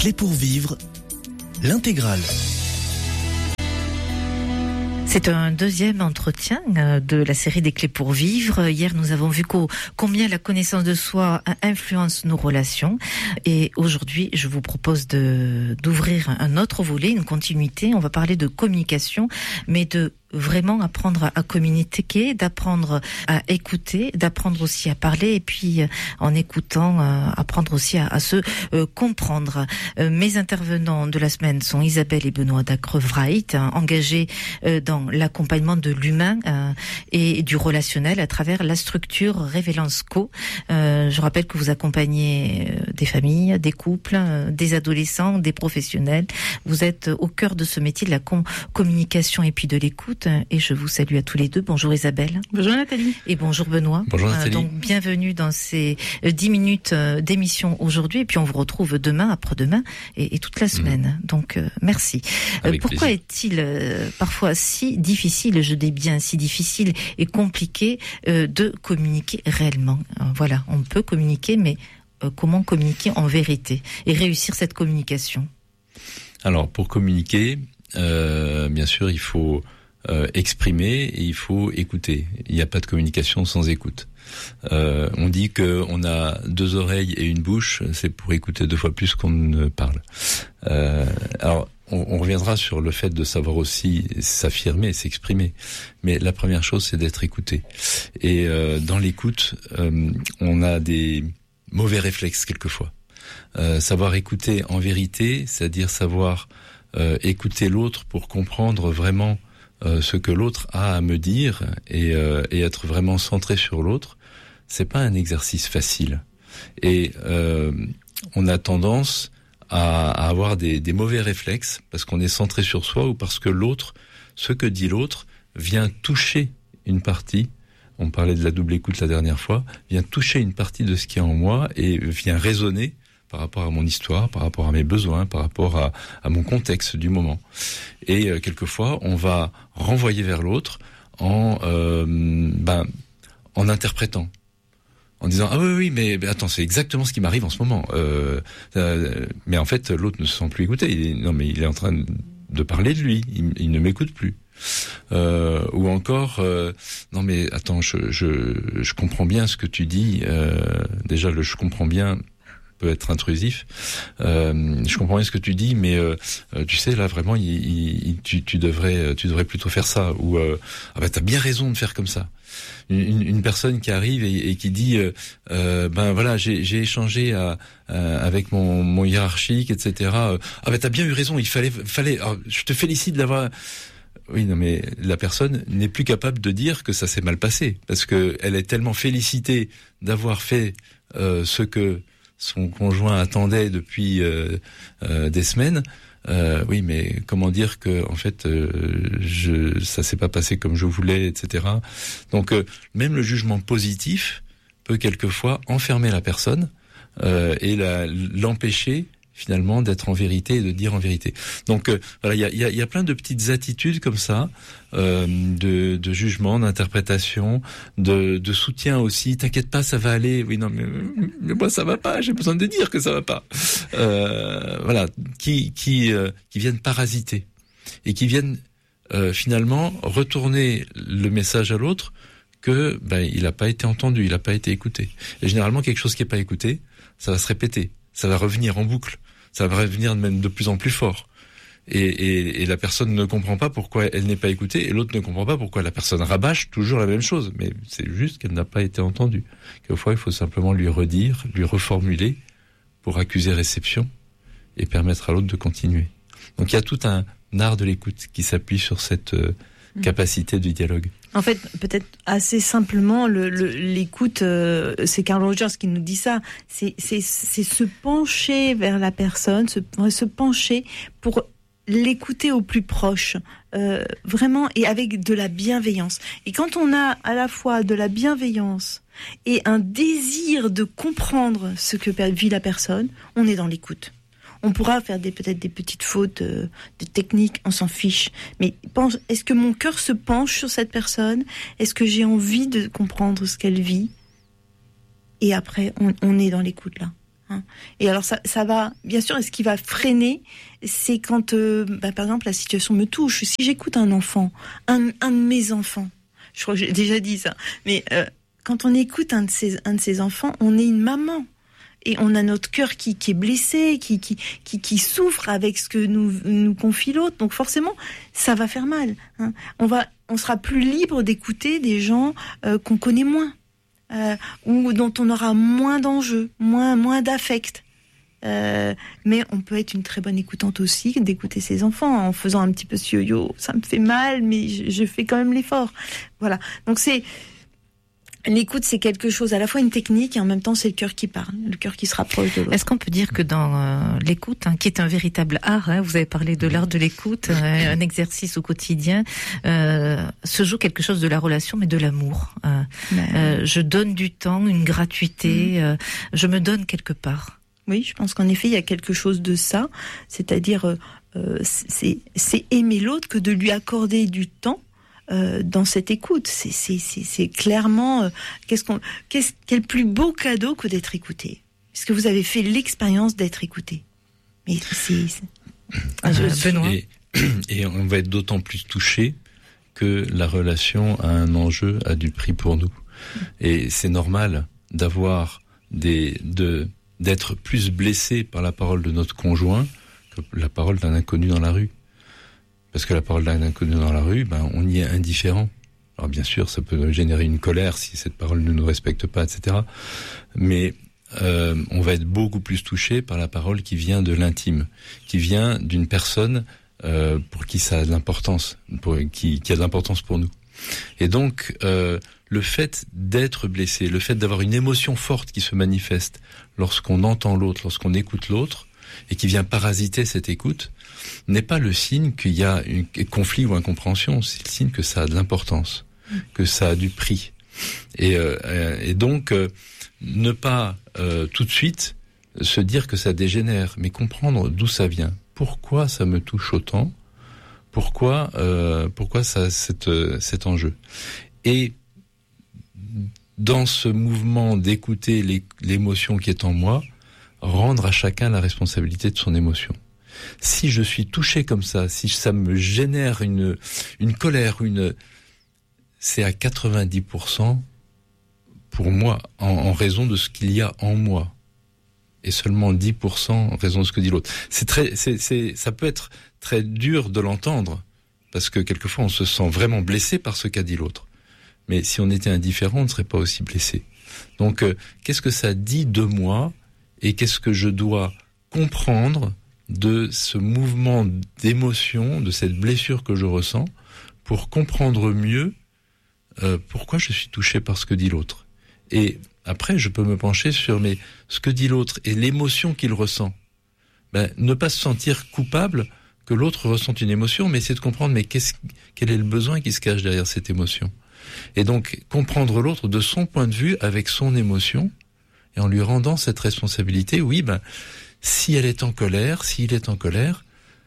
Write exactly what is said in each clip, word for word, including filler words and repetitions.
Clés pour vivre, l'intégrale. C'est un deuxième entretien de la série des Clés pour vivre. Hier, nous avons vu combien la connaissance de soi influence nos relations. Et aujourd'hui, je vous propose de, d'ouvrir un autre volet, une continuité. On va parler de communication, mais de vraiment apprendre à communiquer, d'apprendre à écouter, d'apprendre aussi à parler, et puis en écoutant, euh, apprendre aussi à, à se euh, comprendre. Euh, mes intervenants de la semaine sont Isabelle et Benoît Dacrevrait, hein, engagés euh, dans l'accompagnement de l'humain euh, et du relationnel à travers la structure Révélance Co. Euh, je rappelle que vous accompagnez euh, des familles, des couples, euh, des adolescents, des professionnels. Vous êtes au cœur de ce métier de la com- communication et puis de l'écoute. Et je vous salue à tous les deux. Bonjour Isabelle. Bonjour Nathalie. Et bonjour Benoît. Bonjour Nathalie. Euh, donc bienvenue dans ces dix minutes d'émission aujourd'hui. Et puis on vous retrouve demain, après-demain et, et toute la semaine. Mmh. Donc euh, merci. Euh, pourquoi plaisir. Est-il euh, parfois si difficile, je dis bien si difficile et compliqué euh, de communiquer réellement? euh, Voilà, on peut communiquer, mais euh, comment communiquer en vérité et réussir cette communication? Alors pour communiquer, euh, bien sûr, il faut Euh, exprimer et il faut écouter. Il n'y a pas de communication sans écoute. Euh, on dit que on a deux oreilles et une bouche, c'est pour écouter deux fois plus qu'on ne parle. Euh, alors, on, on reviendra sur le fait de savoir aussi s'affirmer, s'exprimer. Mais la première chose, c'est d'être écouté. Et euh, dans l'écoute, euh, on a des mauvais réflexes quelquefois. Euh, savoir écouter en vérité, c'est-à-dire savoir euh, écouter l'autre pour comprendre vraiment Euh, ce que l'autre a à me dire et, euh, et être vraiment centré sur l'autre, c'est pas un exercice facile. Et euh, on a tendance à, à avoir des, des mauvais réflexes parce qu'on est centré sur soi ou parce que l'autre, ce que dit l'autre, vient toucher une partie. On parlait de la double écoute la dernière fois, vient toucher une partie de ce qui est en moi et vient résonner par rapport à mon histoire, par rapport à mes besoins, par rapport à, à mon contexte du moment. Et euh, quelquefois, on va renvoyer vers l'autre en, euh, ben, en interprétant, en disant « Ah oui, oui, mais, mais attends, c'est exactement ce qui m'arrive en ce moment. Euh, » euh, Mais en fait, l'autre ne se sent plus écouté. Il est, non, mais il est en train de parler de lui. Il, il ne m'écoute plus. Euh, ou encore, euh, non mais attends, je, je, je comprends bien ce que tu dis. Euh, déjà, le « je comprends bien » peut être intrusif. Euh, je comprends bien ce que tu dis, mais euh, tu sais là vraiment, il, il, tu, tu devrais, tu devrais plutôt faire ça. Ou euh, ah bah t'as bien raison de faire comme ça. Une, une personne qui arrive et, et qui dit, euh, euh, ben voilà, j'ai, j'ai échangé à, à, avec mon, mon hiérarchique, et cetera. Ah bah t'as bien eu raison. Il fallait, fallait. Alors, je te félicite d'avoir. Oui, non, mais la personne n'est plus capable de dire que ça s'est mal passé parce que elle est tellement félicitée d'avoir fait euh, ce que son conjoint attendait depuis euh, euh, des semaines. Euh, oui, mais comment dire que en fait, euh, je, ça s'est pas passé comme je voulais, et cetera. Donc, euh, même le jugement positif peut quelquefois enfermer la personne euh, et la, l'empêcher finalement d'être en vérité et de dire en vérité. Donc euh, voilà, il y a, y, a, y a plein de petites attitudes comme ça, euh, de, de jugement, d'interprétation, de, de soutien aussi. T'inquiète pas, ça va aller. Oui, non, mais, mais moi ça va pas. J'ai besoin de dire que ça va pas. Euh, voilà, qui qui euh, qui viennent parasiter et qui viennent euh, finalement retourner le message à l'autre que ben il a pas été entendu, il a pas été écouté. Et généralement quelque chose qui est pas écouté, ça va se répéter, ça va revenir en boucle. Ça va revenir même de plus en plus fort. Et, et, et la personne ne comprend pas pourquoi elle n'est pas écoutée, et l'autre ne comprend pas pourquoi la personne rabâche toujours la même chose. Mais c'est juste qu'elle n'a pas été entendue. Quelquefois, il faut simplement lui redire, lui reformuler, pour accuser réception, et permettre à l'autre de continuer. Donc il y a tout un art de l'écoute qui s'appuie sur cette euh, capacité de dialogue. En fait, peut-être assez simplement, le, le, l'écoute, euh, c'est Carl Rogers qui nous dit ça, c'est, c'est, c'est se pencher vers la personne, se, se pencher pour l'écouter au plus proche, euh, vraiment, et avec de la bienveillance. Et quand on a à la fois de la bienveillance et un désir de comprendre ce que vit la personne, on est dans l'écoute. On pourra faire des, peut-être des petites fautes, euh, des techniques, on s'en fiche. Mais pense, est-ce que mon cœur se penche sur cette personne ? Est-ce que j'ai envie de comprendre ce qu'elle vit ? Et après, on, on est dans l'écoute là. Hein. Et alors ça, ça va, bien sûr, et ce qui va freiner, c'est quand, euh, bah, par exemple, la situation me touche. Si j'écoute un enfant, un, un de mes enfants, je crois que j'ai déjà dit ça, mais euh, quand on écoute un de ses, un de ses enfants, on est une maman. Et on a notre cœur qui, qui est blessé, qui, qui, qui, qui souffre avec ce que nous, nous confie l'autre. Donc forcément, ça va faire mal. Hein. On va, on sera plus libre d'écouter des gens euh, qu'on connaît moins. Euh, ou dont on aura moins d'enjeux, moins, moins d'affect. Euh, mais on peut être une très bonne écoutante aussi, d'écouter ses enfants en faisant un petit peu ce yo-yo. Ça me fait mal, mais je, je fais quand même l'effort. Voilà. Donc c'est l'écoute, c'est quelque chose à la fois une technique et en même temps c'est le cœur qui parle, le cœur qui se rapproche de l'autre. Est-ce qu'on peut dire que dans euh, l'écoute, hein, qui est un véritable art, hein, vous avez parlé de l'art de l'écoute, euh, un exercice au quotidien, euh, se joue quelque chose de la relation, mais de l'amour. Euh, euh, je donne du temps, une gratuité, mmh. euh, je me donne quelque part. Oui, je pense qu'en effet il y a quelque chose de ça, c'est-à-dire euh, c'est, c'est aimer l'autre que de lui accorder du temps. Euh, dans cette écoute, c'est, c'est, c'est, c'est clairement euh, qu'est-ce qu'on, qu'est-ce, quel plus beau cadeau que d'être écouté. Est-ce que vous avez fait l'expérience d'être écouté? Mais c'est, c'est... Ah, je, Benoît. Et, et on va être d'autant plus touché que la relation a un enjeu, a du prix pour nous. Et c'est normal d'avoir des, de, d'être plus blessé par la parole de notre conjoint que la parole d'un inconnu dans la rue. Parce que la parole d'un inconnu dans la rue, ben, on y est indifférent. Alors bien sûr, ça peut générer une colère si cette parole ne nous respecte pas, et cetera. Mais euh, on va être beaucoup plus touché par la parole qui vient de l'intime, qui vient d'une personne euh, pour qui ça a de l'importance, pour, qui, qui a de l'importance pour nous. Et donc, euh, le fait d'être blessé, le fait d'avoir une émotion forte qui se manifeste lorsqu'on entend l'autre, lorsqu'on écoute l'autre, et qui vient parasiter cette écoute, n'est pas le signe qu'il y a un conflit ou incompréhension, c'est le signe que ça a de l'importance, que ça a du prix. Et, euh, et donc, euh, ne pas euh, tout de suite se dire que ça dégénère, mais comprendre d'où ça vient. Pourquoi ça me touche autant? Pourquoi, euh, pourquoi ça, cet, cet enjeu? Et dans ce mouvement d'écouter les, l'émotion qui est en moi, rendre à chacun la responsabilité de son émotion. Si je suis touché comme ça, si ça me génère une, une colère, une, c'est à quatre-vingt-dix pour cent pour moi, en, en raison de ce qu'il y a en moi. Et seulement dix pour cent en raison de ce que dit l'autre. C'est très, c'est, c'est, ça peut être très dur de l'entendre, parce que quelquefois on se sent vraiment blessé par ce qu'a dit l'autre. Mais si on était indifférent, on ne serait pas aussi blessé. Donc, euh, qu'est-ce que ça dit de moi? Et qu'est-ce que je dois comprendre de ce mouvement d'émotion, de cette blessure que je ressens, pour comprendre mieux euh, pourquoi je suis touché par ce que dit l'autre. Et après, je peux me pencher sur mais, ce que dit l'autre et l'émotion qu'il ressent. Ben, ne pas se sentir coupable que l'autre ressente une émotion, mais essayer de comprendre mais qu'est-ce, quel est le besoin qui se cache derrière cette émotion. Et donc, comprendre l'autre de son point de vue, avec son émotion, et en lui rendant cette responsabilité, oui, ben, si elle est en colère, s'il est en colère,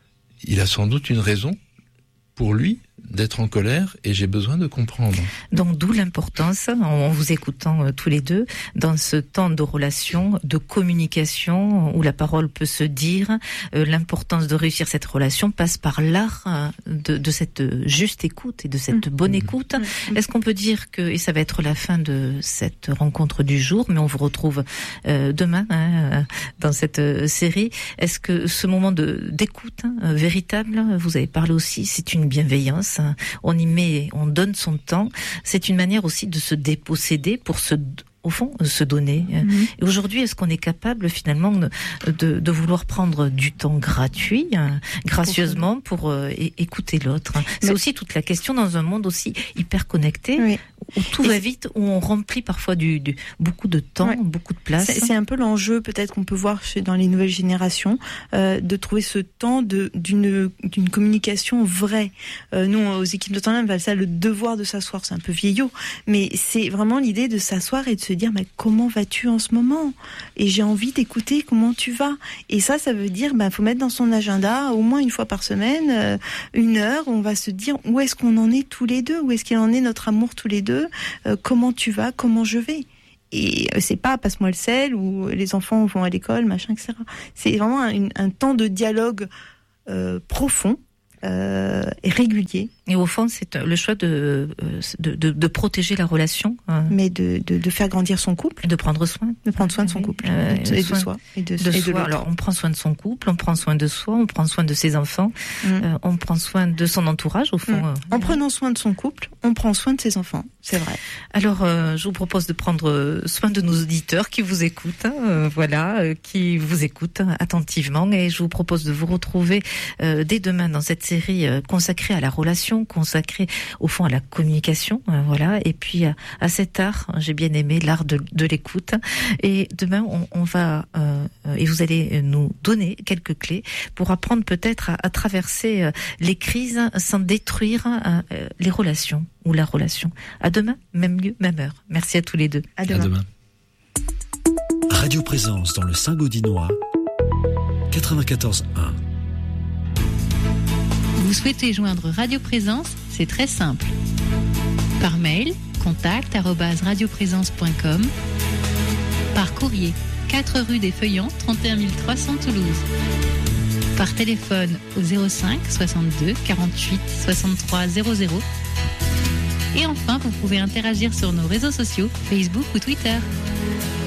il a sans doute une raison pour lui d'être en colère et j'ai besoin de comprendre. Donc d'où l'importance, en vous écoutant euh, tous les deux, dans ce temps de relation, de communication où la parole peut se dire, euh, l'importance de réussir cette relation passe par l'art euh, de, de cette juste écoute et de cette mmh. bonne écoute. Mmh. Est-ce qu'on peut dire que, et ça va être la fin de cette rencontre du jour, mais on vous retrouve euh, demain hein, dans cette euh, série, est-ce que ce moment de, d'écoute hein, véritable, vous avez parlé aussi, c'est une bienveillance, on y met, on donne son temps. C'est une manière aussi de se déposséder pour se, au fond, se donner. Mm-hmm. Et aujourd'hui, est-ce qu'on est capable finalement de, de, de vouloir prendre du temps gratuit, hein, gracieusement, pour euh, écouter l'autre? C'est Mais... aussi toute la question dans un monde aussi hyper connecté, oui. où tout Et va vite, où on remplit parfois du, du beaucoup de temps, ouais. beaucoup de place. C'est, c'est un peu l'enjeu peut-être qu'on peut voir chez, dans les nouvelles générations, euh, de trouver ce temps de, d'une, d'une communication vraie. Euh, nous, aux équipes de temps, on appelle ça le devoir de s'asseoir. C'est un peu vieillot, mais c'est vraiment l'idée de s'asseoir et de se dire mais comment vas-tu en ce moment? Et j'ai envie d'écouter comment tu vas. Et ça, ça veut dire bah faut mettre dans son agenda au moins une fois par semaine euh, une heure où on va se dire où est-ce qu'on en est tous les deux, où est-ce qu'il en est notre amour tous les deux, euh, comment tu vas, comment je vais. et c'est pas passe-moi le sel ou les enfants vont à l'école, machin, et cetera. C'est vraiment un, un temps de dialogue euh, profond euh, et régulier. Et au fond, c'est le choix de de, de, de protéger la relation, euh, mais de, de de faire grandir son couple, de prendre soin, de prendre soin de son couple euh, et, de, soin, de soi et de, de et soi. de Alors, on prend soin de son couple, on prend soin de soi, on prend soin de ses enfants, mmh. euh, on prend soin de son entourage, au fond. Mmh. En prenant soin de son couple, on prend soin de ses enfants, c'est vrai. Alors, euh, je vous propose de prendre soin de nos auditeurs qui vous écoutent, hein, euh, voilà, euh, qui vous écoutent attentivement, et je vous propose de vous retrouver euh, dès demain dans cette série euh, consacrée à la relation, consacrée au fond à la communication, euh, voilà, et puis à, à cet art, j'ai bien aimé l'art de, de l'écoute. Et demain, on, on va euh, et vous allez nous donner quelques clés pour apprendre peut-être à, à traverser euh, les crises sans détruire euh, les relations ou la relation. À demain, même lieu, même heure. Merci à tous les deux. À demain. À demain. Radio Présence dans le Saint-Gaudinois, quatre-vingt-quatorze un. Vous souhaitez joindre Radio Présence? C'est très simple. Par mail, contact arobase radioprésence point com. Par courrier, quatre rue des Feuillants, trente et un mille trois cents Toulouse. Par téléphone au zéro cinq soixante-deux quarante-huit soixante-trois zéro zéro. Et enfin, vous pouvez interagir sur nos réseaux sociaux, Facebook ou Twitter.